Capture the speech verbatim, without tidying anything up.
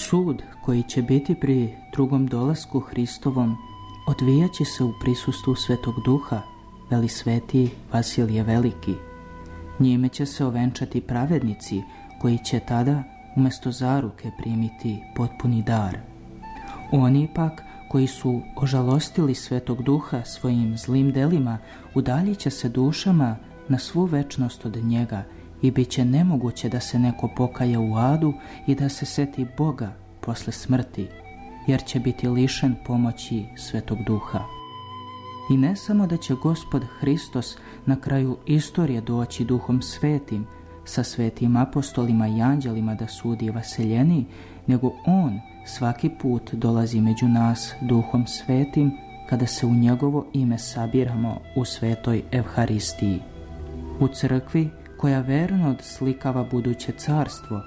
Sud koji će biti pri drugom dolasku Hristovom odvijat će se u prisustvu Svetog Duha, veli sveti Vasilije Veliki. Njime će se ovenčati pravednici koji će tada umjesto zaruke primiti potpuni dar. Oni pak koji su ožalostili Svetog Duha svojim zlim delima udaljit će se dušama na svu večnost od njega i bit će nemoguće da se neko pokaje u adu i da se seti Boga posle smrti, jer će biti lišen pomoći Svetog Duha. I ne samo da će Gospod Hristos na kraju istorije doći Duhom Svetim sa svetim apostolima i anđelima da sudi vaseljeni, nego On svaki put dolazi među nas Duhom Svetim kada se u njegovo ime sabiramo u svetoj Evharistiji. U crkvi koja verno slikava buduće carstvo,